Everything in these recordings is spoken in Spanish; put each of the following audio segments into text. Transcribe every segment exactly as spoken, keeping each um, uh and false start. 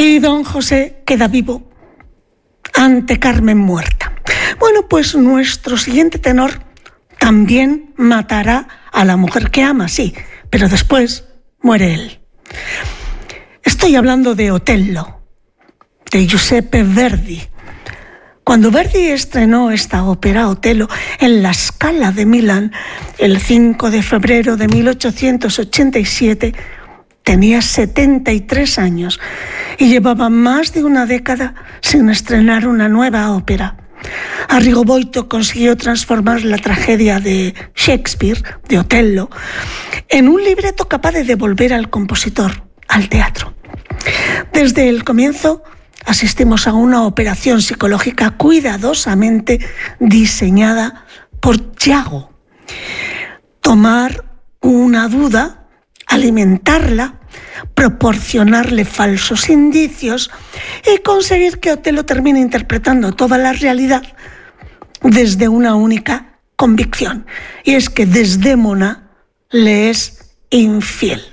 y don José queda vivo ante Carmen muerta. Bueno, pues nuestro siguiente tenor también matará a la mujer que ama, sí, pero después muere él. Estoy hablando de Otello, de Giuseppe Verdi. Cuando Verdi estrenó esta ópera, Otello, en la Scala de Milán, el cinco de febrero de mil ochocientos ochenta y siete, tenía setenta y tres años y llevaba más de una década sin estrenar una nueva ópera. Arrigo Boito consiguió transformar la tragedia de Shakespeare, de Otello, en un libreto capaz de devolver al compositor al teatro. Desde el comienzo asistimos a una operación psicológica cuidadosamente diseñada por Yago. Tomar una duda, alimentarla, proporcionarle falsos indicios y conseguir que Otello termine interpretando toda la realidad desde una única convicción, y es que Desdémona le es infiel.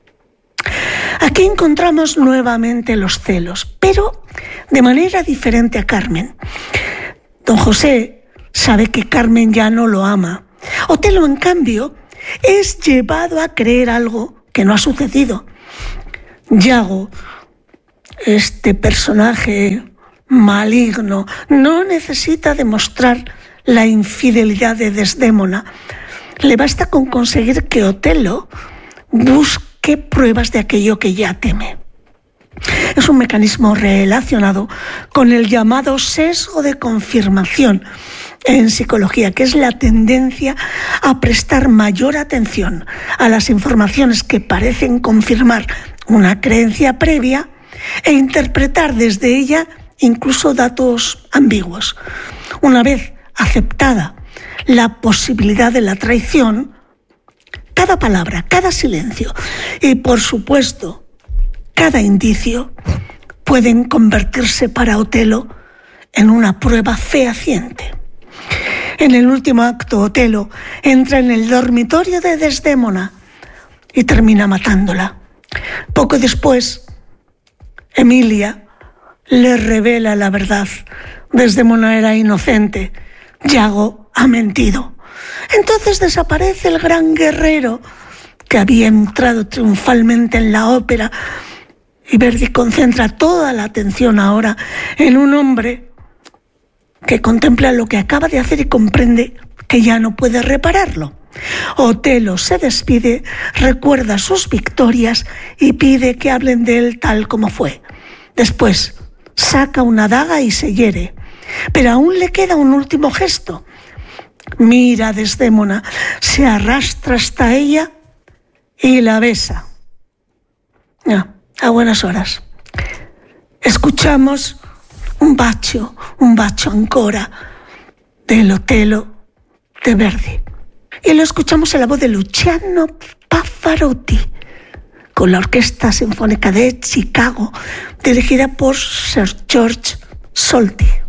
Aquí encontramos nuevamente los celos, pero de manera diferente a Carmen. Don José sabe que Carmen ya no lo ama. Otello, en cambio, es llevado a creer algo que no ha sucedido. Yago, este personaje maligno, no necesita demostrar la infidelidad de Desdémona. Le basta con conseguir que Otello busque pruebas de aquello que ya teme. Es un mecanismo relacionado con el llamado sesgo de confirmación en psicología, que es la tendencia a prestar mayor atención a las informaciones que parecen confirmar una creencia previa e interpretar desde ella incluso datos ambiguos. Una vez aceptada la posibilidad de la traición, cada palabra, cada silencio y, por supuesto, cada indicio pueden convertirse para Otello en una prueba fehaciente. En el último acto, Otello entra en el dormitorio de Desdémona y termina matándola. Poco después, Emilia le revela la verdad. Desdémona era inocente. Yago ha mentido. Entonces desaparece el gran guerrero que había entrado triunfalmente en la ópera, y Verdi concentra toda la atención ahora en un hombre que contempla lo que acaba de hacer y comprende que ya no puede repararlo. Otello se despide, recuerda sus victorias y pide que hablen de él tal como fue. Después saca una daga y se hiere, pero aún le queda un último gesto. Mira a Desdémona, se arrastra hasta ella y la besa. No, a buenas horas. Escuchamos un bacio, un bacio ancora del Otello de Verdi. Y lo escuchamos en la voz de Luciano Pavarotti, con la Orquesta Sinfónica de Chicago, dirigida por Sir George Solti.